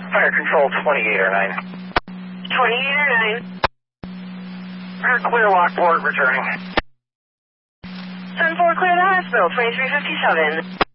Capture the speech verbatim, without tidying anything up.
Fire control twenty-eight oh nine. twenty-eight oh nine. Clear Lockport, returning. ten four, clear the hospital, twenty-three fifty-seven.